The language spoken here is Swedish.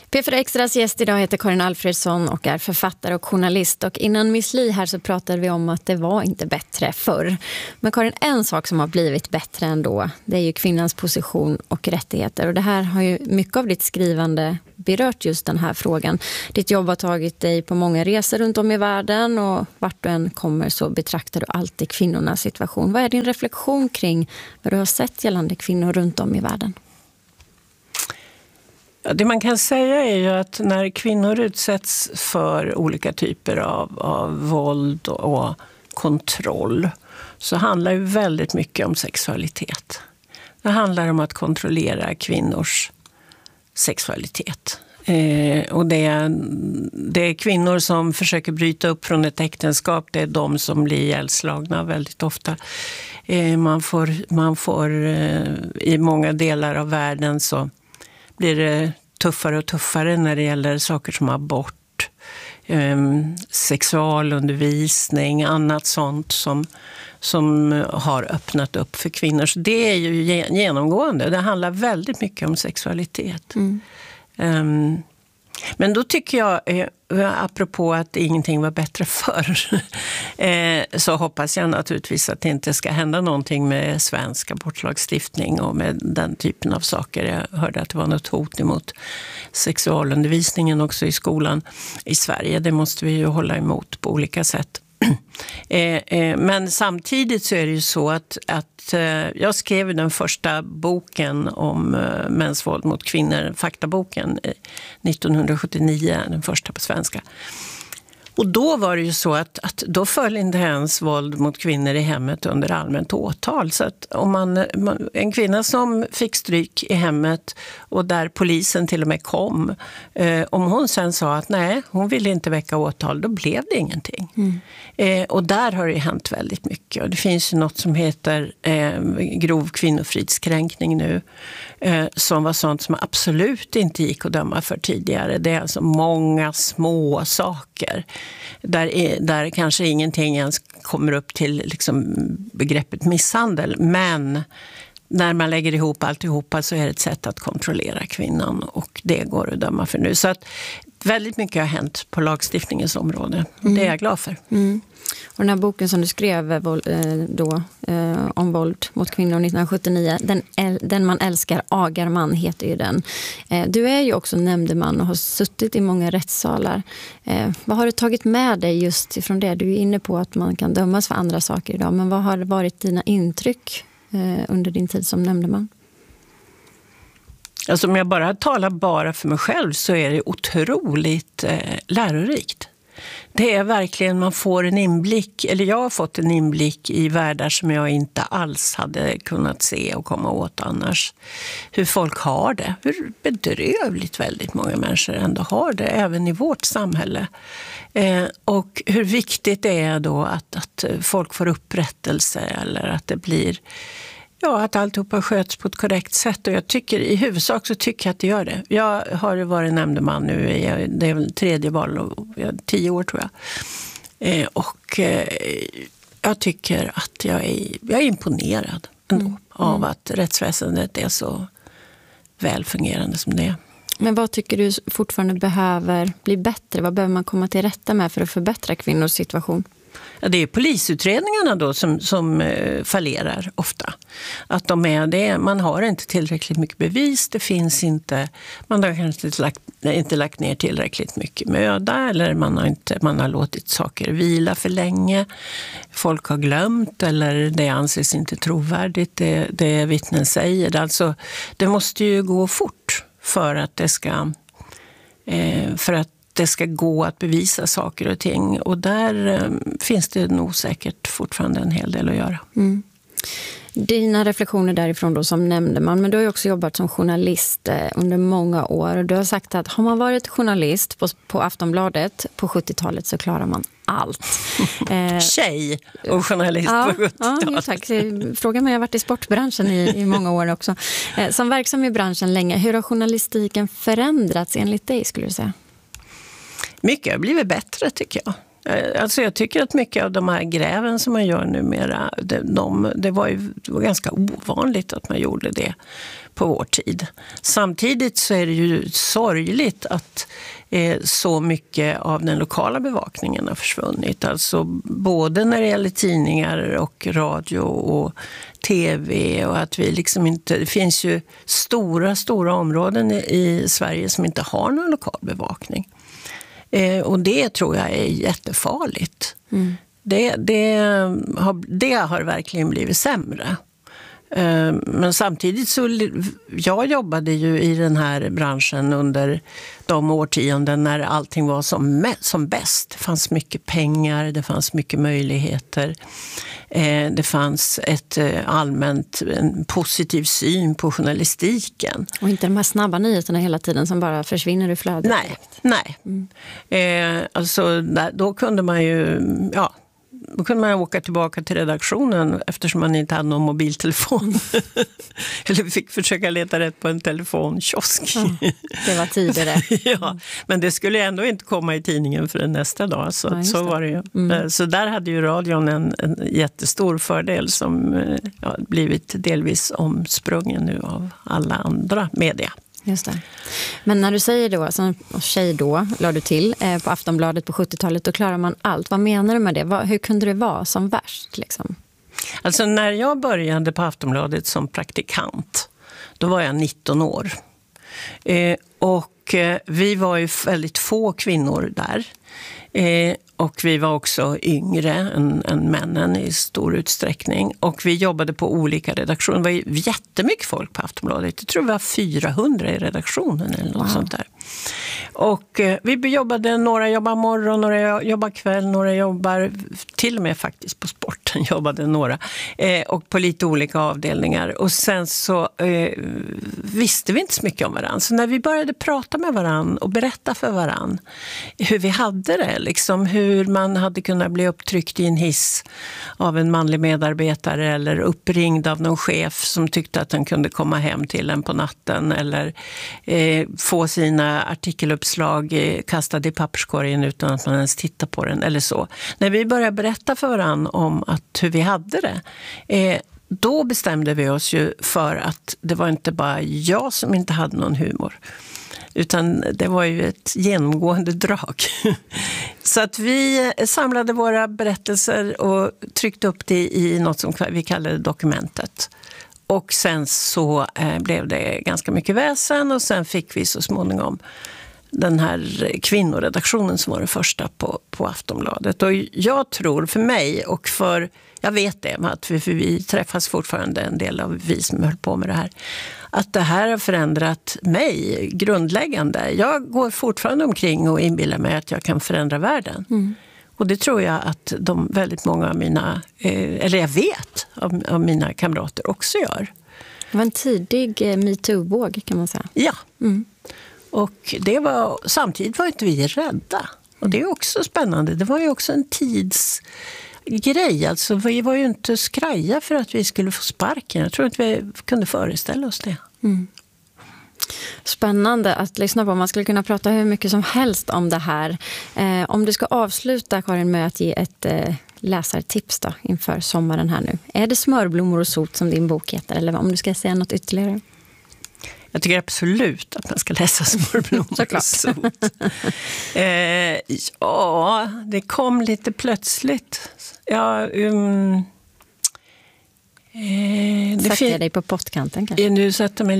P4 Extras gäst idag heter Karin Alfredsson och är författare och journalist. Och innan Miss Li här så pratade vi om att det var inte bättre förr. Men Karin, en sak som har blivit bättre ändå, det är ju kvinnans position och rättigheter. Och det här har ju mycket av ditt skrivande berört just den här frågan. Ditt jobb har tagit dig på många resor runt om i världen och vart du än kommer så betraktar du alltid kvinnornas situation. Vad är din reflektion kring vad du har sett gällande kvinnor runt om i världen? Det man kan säga är ju att när kvinnor utsätts för olika typer av våld och kontroll så handlar ju väldigt mycket om sexualitet. Det handlar om att kontrollera kvinnors sexualitet. Och det är kvinnor som försöker bryta upp från ett äktenskap. Det är de som blir ihjälslagna väldigt ofta. Man får i många delar av världen så blir det tuffare och tuffare när det gäller saker som abort, sexualundervisning, annat sånt som har öppnat upp för kvinnor. Så det är ju genomgående. Det handlar väldigt mycket om sexualitet. Men då tycker jag, apropå att ingenting var bättre förr, så hoppas jag naturligtvis att det inte ska hända någonting med svensk abortlagstiftning och med den typen av saker. Jag hörde att det var något hot emot sexualundervisningen också i skolan i Sverige. Det måste vi ju hålla emot på olika sätt. Men samtidigt så är det ju så att jag skrev den första boken om mäns våld mot kvinnor, faktaboken 1979, den första på svenska. Och då var det ju så att då föll inte ens våld mot kvinnor i hemmet under allmänt åtal. Så att om en kvinna som fick stryk i hemmet och där polisen till och med kom, om hon sen sa att nej, hon ville inte väcka åtal, då blev det ingenting. Och där har det hänt väldigt mycket. Och det finns ju något som heter grov kvinnofridskränkning nu, som var sånt som absolut inte gick att döma för tidigare. Det är alltså många små saker där kanske ingenting ens kommer upp till liksom begreppet misshandel, men när man lägger ihop alltihopa så är det ett sätt att kontrollera kvinnan och det går att döma för nu. Så att väldigt mycket har hänt på lagstiftningens område. Det är jag glad för. Och den här boken som du skrev om våld mot kvinnor 1979, den man älskar, Agarman heter ju den. Du är ju också nämndeman och har suttit i många rättssalar. Vad har du tagit med dig just ifrån det? Du är inne på att man kan dömas för andra saker idag, men vad har varit dina intryck under din tid som nämndeman? Alltså om jag bara talar för mig själv så är det otroligt lärorikt. Det är verkligen, man får en inblick, eller jag har fått en inblick i världar som jag inte alls hade kunnat se och komma åt annars. Hur folk har det, hur bedrövligt väldigt många människor ändå har det, även i vårt samhälle. Och hur viktigt det är då att folk får upprättelse eller att det blir... Ja, att alltihopa sköts på ett korrekt sätt och jag tycker i huvudsak så tycker jag att det gör det. Jag har varit nämndeman nu, det är väl 3:e val och 10 år tror jag. Och jag tycker att jag är imponerad ändå av att rättsväsendet är så väl fungerande som det är. Men vad tycker du fortfarande behöver bli bättre? Vad behöver man komma till rätta med för att förbättra kvinnors situation? Ja, det är polisutredningarna då som fallerar ofta. Att de är det, man har inte tillräckligt mycket bevis, det finns inte, man har kanske inte lagt ner tillräckligt mycket möda eller man har låtit saker vila för länge. Folk har glömt eller det anses inte trovärdigt, det vittnen säger. Alltså, det måste ju gå fort för att det ska gå att bevisa saker och ting. Och där finns det nog säkert fortfarande en hel del att göra. Dina reflektioner därifrån då som nämndeman, men du har ju också jobbat som journalist under många år. Du har sagt att har man varit journalist på Aftonbladet på 70-talet så klarar man allt. Tjej och journalist på 70-talet. Ja, tack. Frågan mig, jag har varit i sportbranschen i många år också. Som verksam i branschen länge, hur har journalistiken förändrats enligt dig skulle du säga? Mycket har blivit bättre tycker jag. Alltså jag tycker att mycket av de här gräven som man gör numera, det var ganska ovanligt att man gjorde det på vår tid. Samtidigt så är det ju sorgligt att så mycket av den lokala bevakningen har försvunnit. Alltså både när det gäller tidningar och radio och tv, och att vi liksom inte, det finns ju stora områden i Sverige som inte har någon lokal bevakning. Och det tror jag är jättefarligt. Det har verkligen blivit sämre. Men samtidigt så jag jobbade ju i den här branschen under de årtionden när allting var som bäst. Det fanns mycket pengar, det fanns mycket möjligheter. Det fanns en positiv syn på journalistiken. Och inte de här snabba nyheterna hela tiden som bara försvinner ur flödet. Nej. Alltså då kunde man ju... Ja, då kunde man åka tillbaka till redaktionen eftersom man inte hade någon mobiltelefon. Eller fick försöka leta rätt på en telefonkiosk. Ja, det var tidigare. Ja, men det skulle ändå inte komma i tidningen för nästa dag. Så var det ju. Så där hade ju radion en jättestor fördel som blivit delvis omsprungen nu av alla andra media. Just det. Men när du säger då, som tjej då, la du till på Aftonbladet på 70-talet, då klarar man allt. Vad menar du med det? Hur kunde det vara som värst? Liksom? Alltså när jag började på Aftonbladet som praktikant, då var jag 19 år. Och vi var ju väldigt få kvinnor där. Och vi var också yngre än männen i stor utsträckning. Och vi jobbade på olika redaktioner. Det var ju jättemycket folk på Aftonbladet. Jag tror vi var 400 i redaktionen eller något sånt där. Och några jobbar morgon, några jobbar kväll, några jobbar till och med faktiskt på sporten jobbade några. Och på lite olika avdelningar. Och sen så visste vi inte så mycket om varandra. Så när vi började prata med varandra och berätta för varandra hur vi hade det, liksom hur man hade kunnat bli upptryckt i en hiss av en manlig medarbetare eller uppringd av någon chef som tyckte att han kunde komma hem till en på natten eller få sina artikeluppslag kastade i papperskorgen utan att man ens tittar på den eller så. När vi började berätta för varandra om hur vi hade det, då bestämde vi oss ju för att det var inte bara jag som inte hade någon humor. Utan det var ju ett genomgående drag. Så att vi samlade våra berättelser och tryckte upp det i något som vi kallade dokumentet. Och sen så blev det ganska mycket väsen och sen fick vi så småningom den här kvinnoredaktionen som var den första på Aftonbladet. Och jag tror för mig och jag vet det, att vi träffas fortfarande en del av vi som höll på med det här, att det här har förändrat mig grundläggande. Jag går fortfarande omkring och inbillar mig att jag kan förändra världen. Och det tror jag att väldigt många av mina, eller jag vet av mina kamrater också gör. Det var en tidig MeToo-våg kan man säga. Ja. Och samtidigt var inte vi rädda. Och det är också spännande. Det var ju också en tidsgrej. Alltså, vi var ju inte skraja för att vi skulle få sparken. Jag tror att vi kunde föreställa oss det. Spännande att lyssna på. Man skulle kunna prata hur mycket som helst om det här. Om du ska avsluta, Karin, med att ge ett läsartips då, inför sommaren här nu. Är det Smörblommor och sot som din bok heter? Eller om du ska säga något ytterligare? Jag tycker absolut att man ska läsa Smörblommor och sot. Ja, det kom lite plötsligt. Ja, sätter jag dig på pottkanten kanske? Nu sätter mig